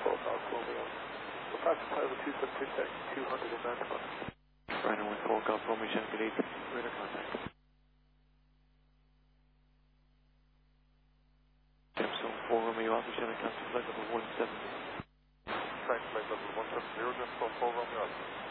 4 Golf Romeo. Approximate flight level 272 taxi 200 and 9 Rhino 4 Golf Romeo, Shanghai Lead, radar contact. Samsung 4 Romeo Alpha, Shanghai contact flight level 170. Flight level 170, just for 4 Romeo Alpha.